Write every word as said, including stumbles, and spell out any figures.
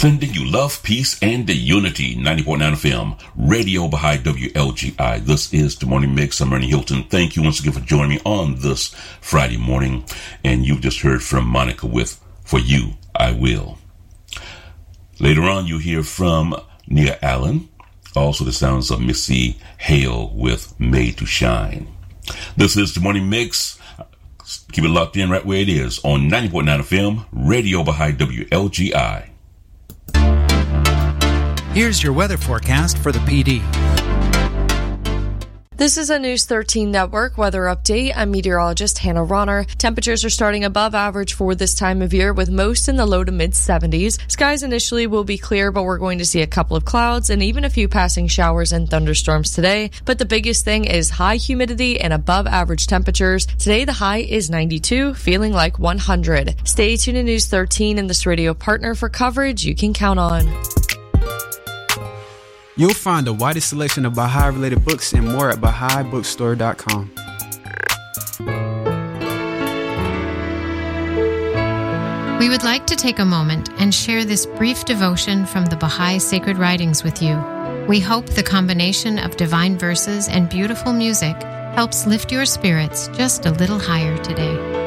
Sending you love, peace, and the unity. ninety point nine F M, Radio Baha'i W L G I. This is the Morning Mix. I'm Ernie Hilton. Thank you once again for joining me on this Friday morning. And you've just heard from Monica with For You, I Will. Later on, you'll hear from Nia Allen. Also, the sounds of Missy Hale with Made to Shine. This is the Morning Mix. Keep it locked in right where it is on ninety point nine F M, Radio Baha'i W L G I. Here's your weather forecast for the P D. This is a News thirteen Network weather update. I'm meteorologist Hannah Ronner. Temperatures are starting above average for this time of year with most in the low to mid seventies. Skies initially will be clear, but we're going to see a couple of clouds and even a few passing showers and thunderstorms today. But the biggest thing is high humidity and above average temperatures. Today the high is ninety-two, feeling like one hundred. Stay tuned to News thirteen and this radio partner for coverage you can count on. You'll find the widest selection of Baha'i-related books and more at Baha'i Bookstore dot com. We would like to take a moment and share this brief devotion from the Baha'i Sacred Writings with you. We hope the combination of divine verses and beautiful music helps lift your spirits just a little higher today.